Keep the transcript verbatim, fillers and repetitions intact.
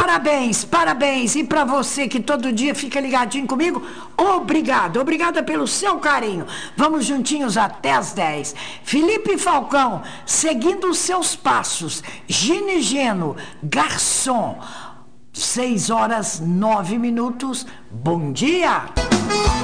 Parabéns, parabéns. E para você que todo dia fica ligadinho comigo, obrigado, obrigada pelo seu carinho. Vamos juntinhos até as dez. Felipe Falcão, seguindo os seus passos. Ginigeno, garçom. seis horas, nove minutos. Bom dia.